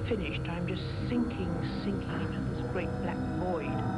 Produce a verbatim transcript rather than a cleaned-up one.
finished, I'm just sinking, sinking into this great black void.